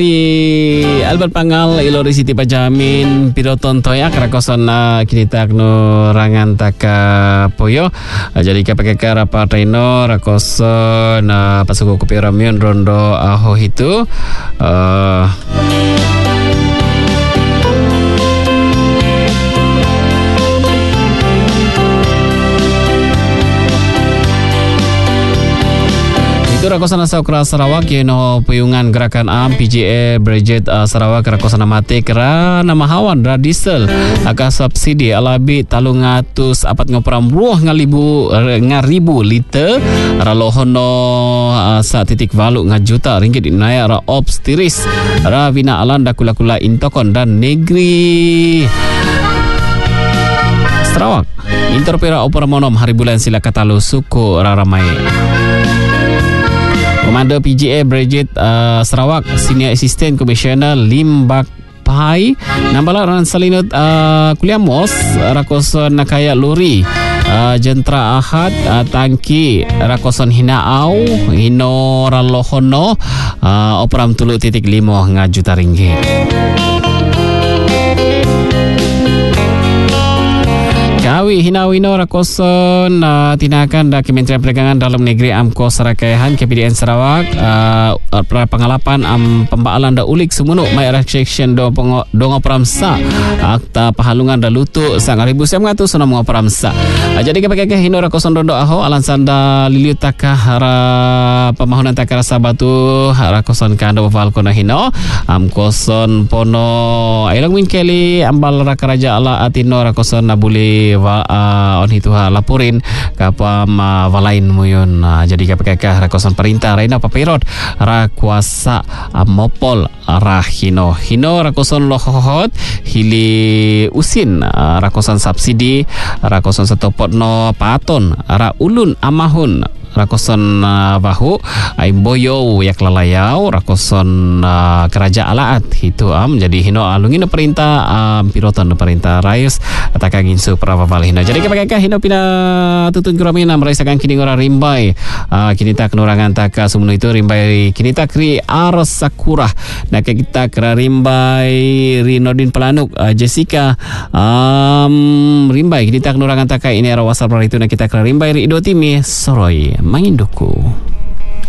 Di Albert Pangal Ilori Siti Pajamin Piroton Toya Karakosan kita no rangan taka poyo jadi KPK rapat Reno Rakosan pasuku kopi ramion rondo aho itu itu Rakosan Saukra Sarawak yeno puyungan gerakan AM PGA Bridget Sarawak Rakosan mate kera nama hawan dra diesel aka subsidi alabi talungatus apat ngoperam ruh ngaribu liter ralohono sa titik valu ngajuta ringgit inaya ra ops tiris ra vina alanda kula-kula intokon dan negeri Sarawak interpera operamonom hari bulan sila katalu suku raramai Komander PGA Bridget Sarawak Senior Assistant Commissioner Limbak Pai Nambala Ran Salinut Kuliah Mos Rakoson Nakaya Luri Jentra Ahad Tangki Rakoson Hinaau Hino Ralohono Operam Tulu titik 5 ngajuta ringgit Kawi hinawino Rakoson tinakan da Kementerian Perdagangan Dalam Negeri Amko Sarakayahan KPDN Sarawak pengalapan pembaalan da ulik semunuk mai restriction do ngoperamsa akta pahalungan da lutu sang 1900 sona ngoperamsa jadi KPK hino Rakoson rondo aho alansan da liliut takah pemahunan takah sabatu Rakoson kando falkona hino amkoson pono ailang min keli ambal rakaraja ala atino Rakoson nabuli on itu laporin kapam walain muyun jadi KPK Rakosan perintah Raina Papirot rakuasa mopol rahino Rakosan lohot hili usin Rakosan subsidi Rakosan setopotno paton ra ulun amahun Rakoson bahu aimboyo yak lalayau Rakoson keraja alaat itu jadi hino alungin perintah piroton perintah rais takagin su praval hino jadi KPK hino pina tutun kuramina meraisakan kini ora rimbai kini tak nurangan taka semua itu rimbai kini tak ri aros sakura nak kita kera rimbai Rinodin Pelanuk Jessica rimbai kini tak nurangan taka ini ara wasal itu nak kita kera rimbai ri idotimi soroi Manginduku